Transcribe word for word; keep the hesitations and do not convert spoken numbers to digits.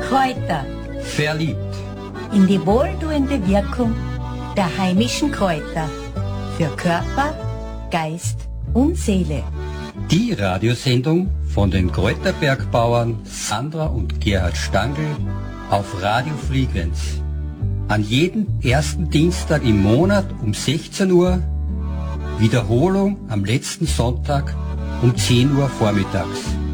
Kräuter. Verliebt. In die wohltuende Wirkung der heimischen Kräuter. Für Körper, Geist und Seele. Die Radiosendung von den Kräuterbergbauern Sandra und Gerhard Stangl auf Radio Frequenz. An jedem ersten Dienstag im Monat um sechzehn Uhr, Wiederholung am letzten Sonntag um zehn Uhr vormittags.